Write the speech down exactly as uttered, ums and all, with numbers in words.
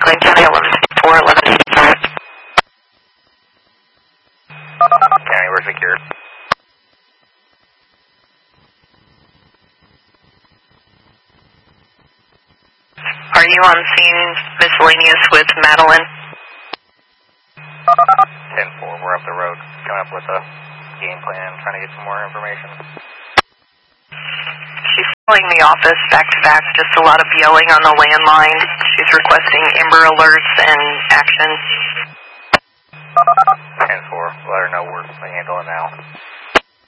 Oakland County, eleven fifty-four, eleven eighty-five. County, we're secure. Are you on scene miscellaneous with Madeline? ten four, we're up the road, coming up with a game plan, trying to get some more information. She's calling the office back to back, just a lot of yelling on the landline. She's requesting Amber Alerts and action. ten four, let her know we're handling now.